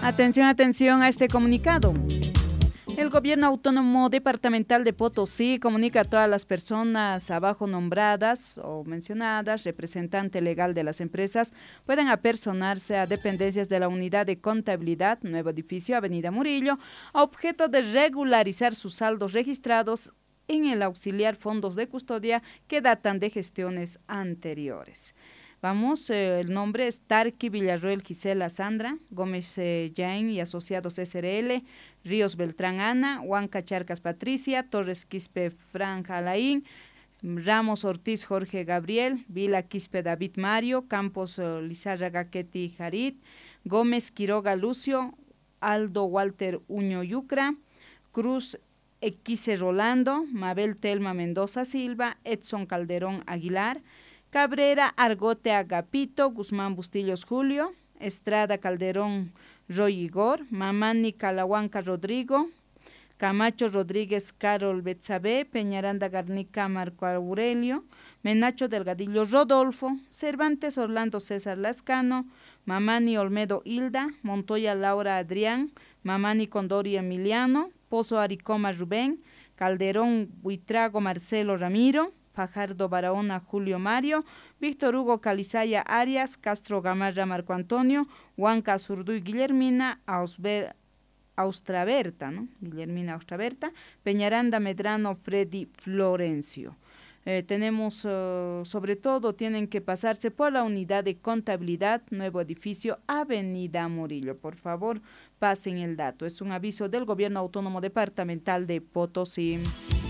Atención, atención a este comunicado. El Gobierno Autónomo Departamental de Potosí comunica a todas las personas abajo nombradas o mencionadas, representante legal de las empresas, pueden apersonarse a dependencias de la Unidad de Contabilidad, Nuevo Edificio, Avenida Murillo, a objeto de regularizar sus saldos registrados en el auxiliar fondos de custodia que datan de gestiones anteriores. Vamos, el nombre es Tarqui Villarroel Gisela Sandra, Gómez Jain y Asociados SRL, Ríos Beltrán Ana, Huanca Charcas Patricia, Torres Quispe Franja Alain, Ramos Ortiz Jorge Gabriel, Vila Quispe David Mario, Campos Lizárraga Ketty Jarit, Gómez Quiroga Lucio, Aldo Walter Uño Yucra, Cruz Equice Rolando, Mabel Telma Mendoza Silva, Edson Calderón Aguilar, Cabrera Argote Agapito, Guzmán Bustillos Julio, Estrada Calderón Roy Igor, Mamani Calahuanca Rodrigo, Camacho Rodríguez Carol Betsabe, Peñaranda Garnica Marco Aurelio, Menacho Delgadillo Rodolfo, Cervantes Orlando César Lascano, Mamani Olmedo Hilda, Montoya Laura Adrián, Mamani Condori Emiliano, Pozo Aricoma Rubén, Calderón Buitrago Marcelo Ramiro, Fajardo Barahona Julio Mario, Víctor Hugo Calizaya Arias, Castro Gamarra Marco Antonio, Huanca Zurduy Guillermina Austraberta, ¿no? Guillermina Austraberta, Peñaranda Medrano Freddy Florencio. Tenemos, sobre todo, tienen que pasarse por la Unidad de Contabilidad, Nuevo Edificio, Avenida Murillo. Por favor, pasen el dato. Es un aviso del Gobierno Autónomo Departamental de Potosí.